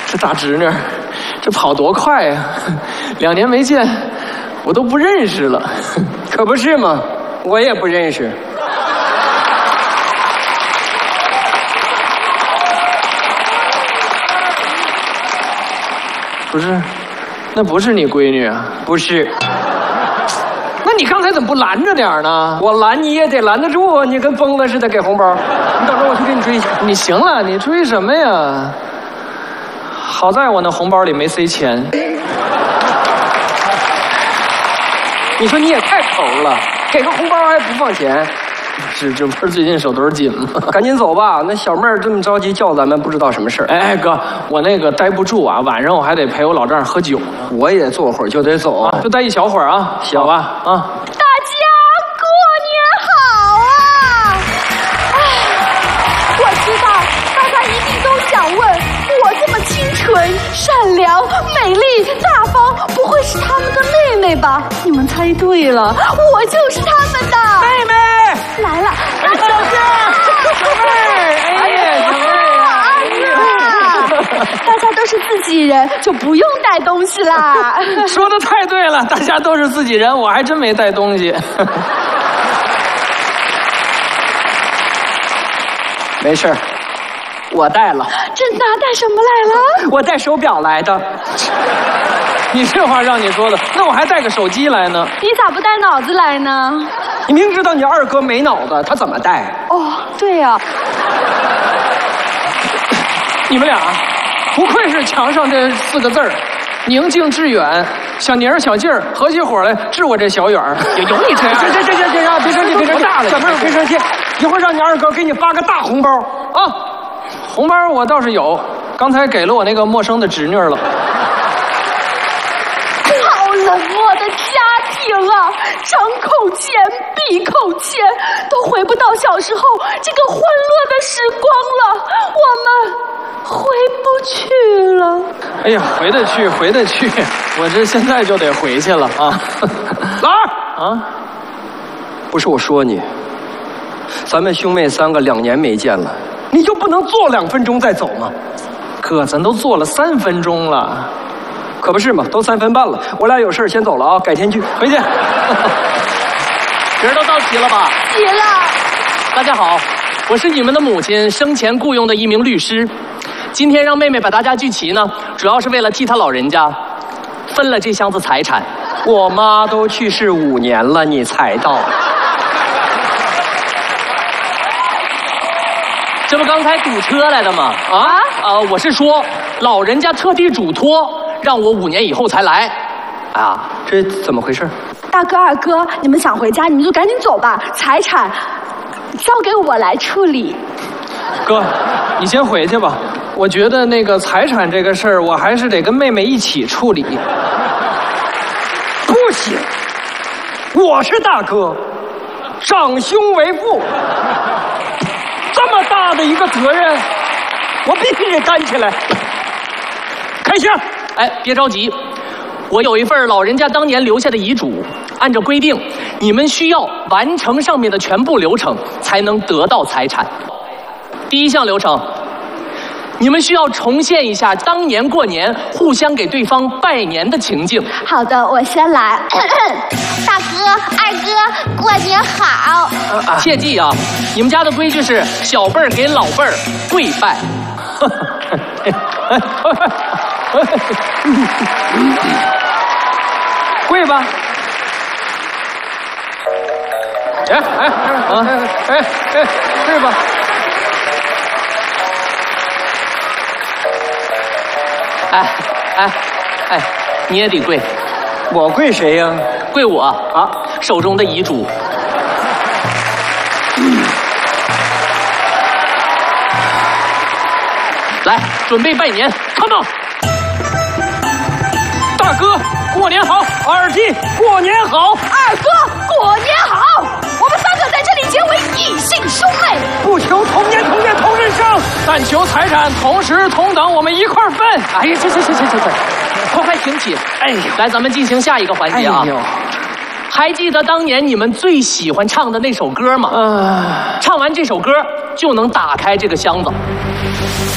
这大侄女，这跑多快呀！2年没见，我都不认识了。 可不是嘛，我也不认识。 不是，那不是你闺女啊？ 不是。 那你刚才怎么不拦着点呢？ 我拦你也得拦得住啊！你跟疯了似的给红包，你等着我去给你追去。 你行了，你追什么呀？好在我那红包里没塞钱。 你说你也太抠了，给个红包还不放钱。 这不是最近手头紧吗？ 赶紧走吧，那小妹儿这么着急叫咱们，不知道什么事儿。 哎，哥，我那个待不住啊，晚上我还得陪我老丈人喝酒呢。 我也坐会儿就得走啊，就待一小会儿啊， 行吧啊。 大家过年好啊！哎，我知道大家一定都想问，我这么清纯、善良、美丽、大方，不会是他们的妹妹吧？你们猜对了，我就是他们的妹妹。 来了， 小姐，小妹，哎呀，小妹啊！大家都是自己人，就不用带东西啦。 说的太对了，大家都是自己人，我还真没带东西。 没事，我带了。 真的？带什么来了？ 我带手表来的。 你这话让你说的，那我还带个手机来呢。 你咋不带脑子来呢？ 你明知道你二哥没脑子，他怎么带？ 哦，对呀。 你们俩，不愧是墙上这4个字儿，宁静致远。小宁儿、小静儿合起伙来治我这小远儿，有你这样？ 行，别生气，别生气， 大了， 小妹儿别生气，一会儿让你二哥给你发个大红包啊！ 红包我倒是有，刚才给了我那个陌生的侄女了。 好冷漠的家庭啊，张口钱闭口钱，都回不到小时候这个欢乐的时光了，我们回不去了。 哎呀，回得去，我这现在就得回去了啊！ 老二啊， 不是我说你，咱们兄妹3个2年没见了，你就不能坐2分钟再走吗？ 哥，咱都坐了3分钟了。 可不是嘛，都3分半了，我俩有事先走了啊，改天聚，回去。 人都到齐了吧？ 齐了。 大家好，我是你们的母亲生前雇佣的一名律师，今天让妹妹把大家聚齐呢，主要是为了替她老人家分了这箱子财产。 我妈都去世5年了，你才到。 这不刚才堵车来的吗？我是说，老人家特地嘱托让我5年以后才来。啊， 这怎么回事？ 大哥二哥，你们想回家，你们就赶紧走吧，财产交给我来处理。 哥，你先回去吧。我觉得那个财产这个事儿，我还是得跟妹妹一起处理。 不行，我是大哥，长兄为父，这么大的一个责任，我必须得担起来。开箱。 哎，别着急，我有一份老人家当年留下的遗嘱，按照规定，你们需要完成上面的全部流程，才能得到财产。第一项流程，你们需要重现一下当年过年互相给对方拜年的情景。 好的，我先来。大哥、二哥，过年好！ 切记啊，你们家的规矩是小辈儿给老辈儿跪拜。 跪吧。跪吧。 哎，你也得跪。 我跪谁呀？ 跪我啊！手中的遗嘱。来，准备拜年 ，come on！ 大哥，过年好！ 二弟，过年好！ 二哥，过年好！我们3个在这里结为异姓兄妹， 不求同年同月同日生， 但求财产同时同等，我们一块儿分。 哎呀，行，快停起！哎呦，来，咱们进行下一个环节啊！还记得当年你们最喜欢唱的那首歌吗？唱完这首歌就能打开这个箱子。